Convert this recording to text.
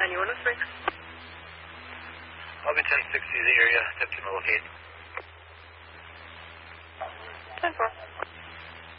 9103. I'll be 1060 the area, 15 to locate. 10-4.